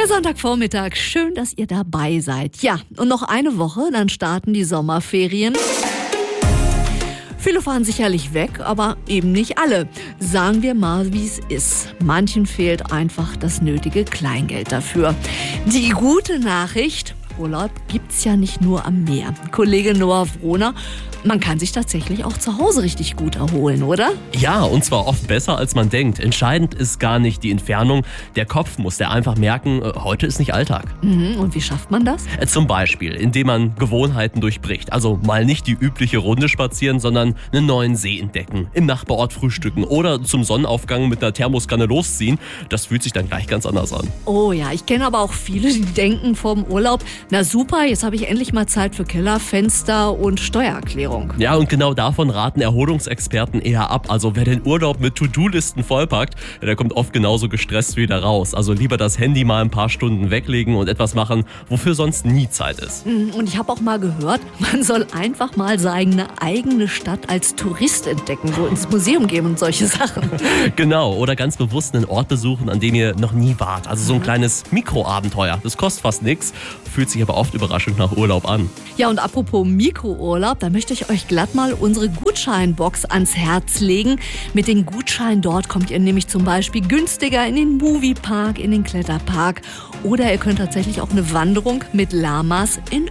Der Sonntagvormittag, schön, dass ihr dabei seid. Ja, und noch eine Woche, dann starten die Sommerferien. Viele fahren sicherlich weg, aber eben nicht alle. Sagen wir mal, wie es ist. Manchen fehlt einfach das nötige Kleingeld dafür. Die gute Nachricht: Urlaub gibt's ja nicht nur am Meer. Kollege Noah Wrohner, man kann sich tatsächlich auch zu Hause richtig gut erholen, oder? Ja, und zwar oft besser, als man denkt. Entscheidend ist gar nicht die Entfernung. Der Kopf muss der einfach merken, heute ist nicht Alltag. Und wie schafft man das? Zum Beispiel, indem man Gewohnheiten durchbricht. Also mal nicht die übliche Runde spazieren, sondern einen neuen See entdecken, im Nachbarort frühstücken oder zum Sonnenaufgang mit einer Thermoskanne losziehen. Das fühlt sich dann gleich ganz anders an. Oh ja, ich kenne aber auch viele, die denken vorm Urlaub, na super, jetzt habe ich endlich mal Zeit für Keller, Fenster und Steuererklärung. Ja, und genau davon raten Erholungsexperten eher ab. Also wer den Urlaub mit To-Do-Listen vollpackt, der kommt oft genauso gestresst wieder raus. Also lieber das Handy mal ein paar Stunden weglegen und etwas machen, wofür sonst nie Zeit ist. Und ich habe auch mal gehört, man soll einfach mal seine eigene Stadt als Tourist entdecken, so ins Museum gehen und solche Sachen. Genau, oder ganz bewusst einen Ort besuchen, an dem ihr noch nie wart. Also so ein kleines Mikroabenteuer. Das kostet fast nichts, fühlt sich aber oft überraschend nach Urlaub an. Ja, und apropos Mikrourlaub, da möchte ich euch glatt mal unsere Gutscheinbox ans Herz legen. Mit den Gutscheinen dort kommt ihr nämlich zum Beispiel günstiger in den Moviepark, in den Kletterpark oder ihr könnt tatsächlich auch eine Wanderung mit Lamas in